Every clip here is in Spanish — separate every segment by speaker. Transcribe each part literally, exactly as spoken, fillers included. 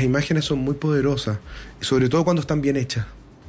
Speaker 1: las imágenes son muy poderosas, sobre todo cuando están bien hechas.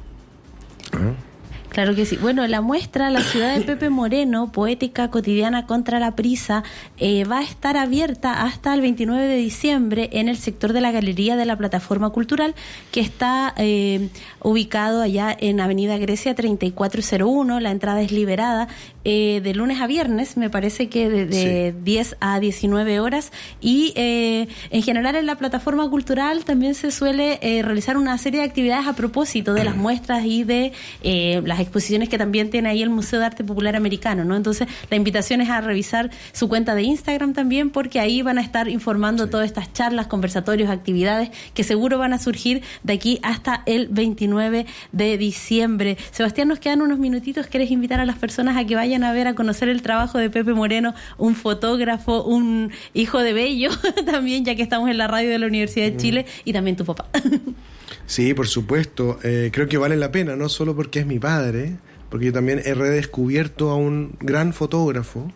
Speaker 1: ¿Ah?
Speaker 2: Claro que sí. Bueno, la muestra La ciudad de Pepe Moreno, poética cotidiana contra la prisa, eh, va a estar abierta hasta el veintinueve de diciembre en el sector de la Galería de la Plataforma Cultural, que está eh, ubicado allá en Avenida Grecia treinta y cuatro cero uno. La entrada es liberada eh, de lunes a viernes, me parece que de, de sí. diez a diecinueve horas. Y eh, en general en la Plataforma Cultural también se suele eh, realizar una serie de actividades a propósito de las muestras y de eh, las exposiciones que también tiene ahí el Museo de Arte Popular Americano, ¿no? Entonces, la invitación es a revisar su cuenta de Instagram también, porque ahí van a estar informando sí. todas estas charlas, conversatorios, actividades que seguro van a surgir de aquí hasta el veintinueve de diciembre. Sebastián, nos quedan unos minutitos. ¿Quieres invitar a las personas a que vayan a ver, a conocer el trabajo de Pepe Moreno, un fotógrafo, un hijo de Bello también, ya que estamos en la radio de la Universidad de Chile, y también tu papá?
Speaker 1: Sí, por supuesto. Eh, creo que vale la pena, no solo porque es mi padre, porque yo también he redescubierto a un gran fotógrafo.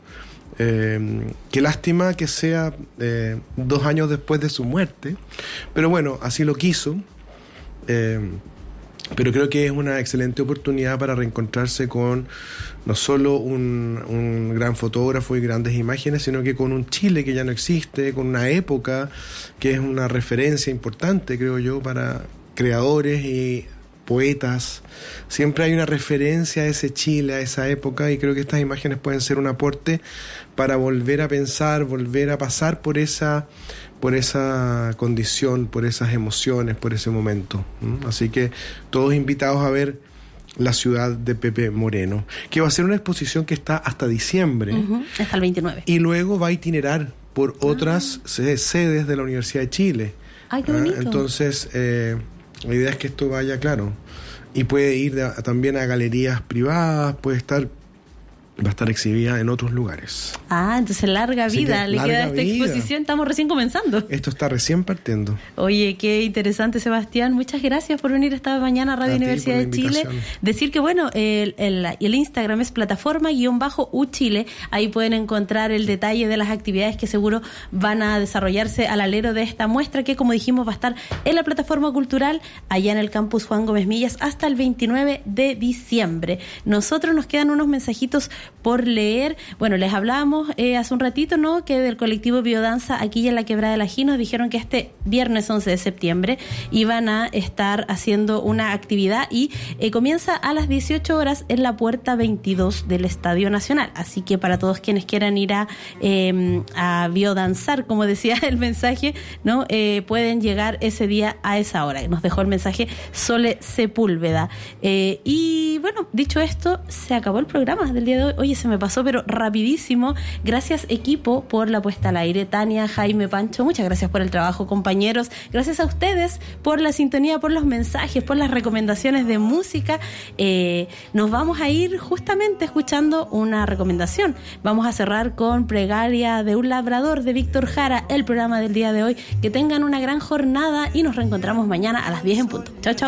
Speaker 1: Eh, qué lástima que sea eh, dos años después de su muerte, pero bueno, así lo quiso. Eh, pero creo que es una excelente oportunidad para reencontrarse con no solo un, un gran fotógrafo y grandes imágenes, sino que con un Chile que ya no existe, con una época que es una referencia importante, creo yo, para creadores y poetas. Siempre hay una referencia a ese Chile, a esa época, y creo que estas imágenes pueden ser un aporte para volver a pensar, volver a pasar por esa, por esa condición, por esas emociones, por ese momento. ¿Mm? Así que todos invitados a ver La ciudad de Pepe Moreno, que va a ser una exposición que está hasta diciembre.
Speaker 2: Uh-huh, hasta el veintinueve.
Speaker 1: Y luego va a itinerar por otras ah. sedes de la Universidad de Chile.
Speaker 2: Ay, qué bonito.
Speaker 1: ¿Ah? Entonces, eh, la idea es que esto vaya, claro, y puede ir de, también a galerías privadas, puede estar, va a estar exhibida en otros lugares.
Speaker 2: Ah, entonces larga vida le queda a esta vida. Exposición, estamos recién comenzando.
Speaker 1: Esto está recién partiendo.
Speaker 2: Oye, qué interesante, Sebastián, muchas gracias por venir esta mañana a Radio a Universidad de Chile. Decir que bueno, el, el, el Instagram es plataforma guión bajo U Chile, ahí pueden encontrar el detalle de las actividades que seguro van a desarrollarse al alero de esta muestra, que como dijimos va a estar en la Plataforma Cultural, allá en el campus Juan Gómez Millas, hasta el veintinueve de diciembre. Nosotros nos quedan unos mensajitos por leer. Bueno, les hablábamos eh, hace un ratito, ¿no?, que del colectivo Biodanza aquí en la Quebrada del Ají nos dijeron que este viernes once de septiembre iban a estar haciendo una actividad y eh, comienza a las dieciocho horas en la puerta veintidós del Estadio Nacional. Así que para todos quienes quieran ir a, eh, a biodanzar, como decía el mensaje, ¿no?, eh, pueden llegar ese día a esa hora. Nos dejó el mensaje Sole Sepúlveda. Eh, y bueno, dicho esto, se acabó el programa del día de hoy. Oye, se me pasó, pero rapidísimo. Gracias, equipo, por la puesta al aire. Tania, Jaime, Pancho, muchas gracias por el trabajo, compañeros. Gracias a ustedes por la sintonía, por los mensajes, por las recomendaciones de música. Eh, nos vamos a ir justamente escuchando una recomendación. Vamos a cerrar con Plegaria de un labrador de Víctor Jara, el programa del día de hoy. Que tengan una gran jornada y nos reencontramos mañana a las diez en punto. Chao, chao.